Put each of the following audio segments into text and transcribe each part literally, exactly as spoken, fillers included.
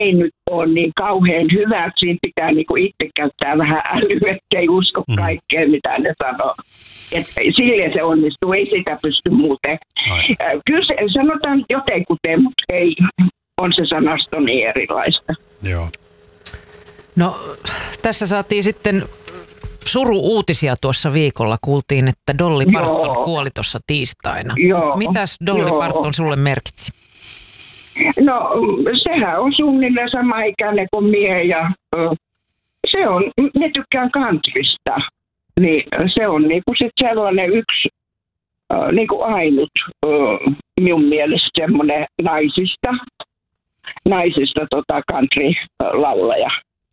ei nyt ole niin kauhean hyvä, että siinä pitää niinku itse käyttää vähän älyä, ettei usko Mm. kaikkea, mitä ne sanoo. Et silleen se onnistuu, ei sitä pysty muuten. Ai. Äh, Kyllä se, sanotaan jotenkuten, mutta ei, on se sanasto niin erilaista. Joo. No tässä saatiin sitten suru-uutisia tuossa viikolla. Kuultiin, että Dolly Parton Joo. kuoli tuossa tiistaina. Joo. Mitäs Dolly Joo. Parton sulle merkitsi? No sehän on suunnilleen sama ikäinen kuin mie ja ö, se on, ne tykkään countrysta, niin se on niinku sit sellainen yksi ö, niinku ainut ö, minun mielestä semmoinen naisista, naisista tota country-laulaja.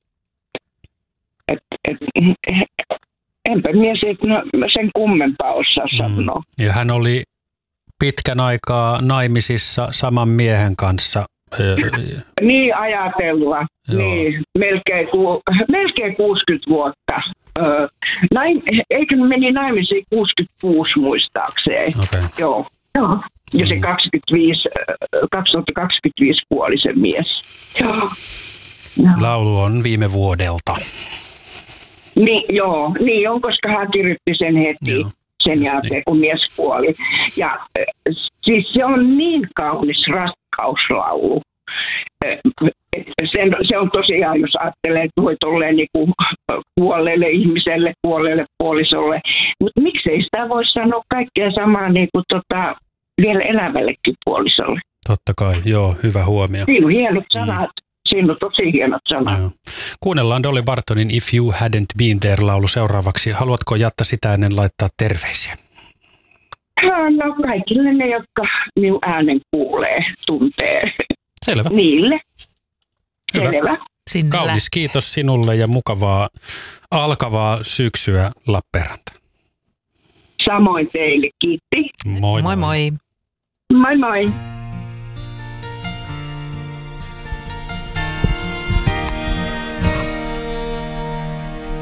Et, et, enpä mie siitä no, sen kummempaa osaa sanoa. Mm. Ja hän oli pitkän aikaa naimisissa saman miehen kanssa. Niin ajatella, Joo. niin, melkein, ku, melkein kuusikymmentä vuotta. Öö, näin, eikö meni naimisiin kuusikymmentäkuusi muistaakseen? Okay. Joo. Joo. Ja se kaksikymmentäviisi, kaksituhattakaksikymmentäviisi kuoli se mies. Joo. Laulu on viime vuodelta. Niin, joo, niin on, koska hän kirjoitti sen heti. Joo. Sen Just jälkeen, niin. kun mies kuoli. Ja äh, siis se on niin kaunis rakkauslaulu. Äh, sen, se on tosiaan, jos ajattelee, että voi tolleen niinku kuolleelle ihmiselle, kuolleelle puolisolle. Mutta miksei sitä voi sanoa kaikkea samaa niinku tota, vielä elävällekin puolisolle. Totta kai, joo, hyvä huomio. Siinä on hienot sanat. Mm. Siinä on tosi hienot sanat. Joo. Kuunnellaan Dolly Partonin If You Hadn't Been There-laulu seuraavaksi. Haluatko Jatta sitä ennen laittaa terveisiä? No kaikille ne, jotka minun äänen kuulee, tuntee. Selvä. Niille. Hyvä. Selvä. Sinne Kaunis kiitos sinulle ja mukavaa alkavaa syksyä Lappeenranta. Samoin teille, kiitti. Moi Moi moi. Moi moi.